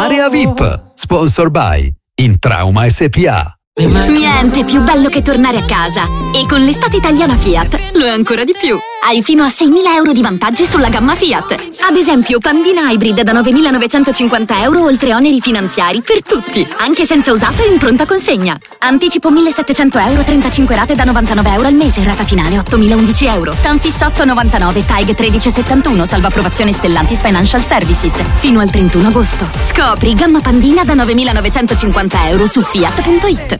Area VIP, sponsor by Intrauma SPA. Niente più bello che tornare a casa. E con l'estate italiana Fiat lo è ancora di più. Hai fino a 6.000 euro di vantaggi sulla gamma Fiat. Ad esempio, Pandina Hybrid da 9.950 euro oltre oneri finanziari per tutti, anche senza usato e in pronta consegna. Anticipo 1.700 euro, 35 rate da 99 euro al mese, rata finale 8.011 euro. Tanfisso 8,99, TAG 1371, salva approvazione Stellantis Financial Services. Fino al 31 agosto. Scopri gamma Pandina da 9.950 euro su Fiat.it.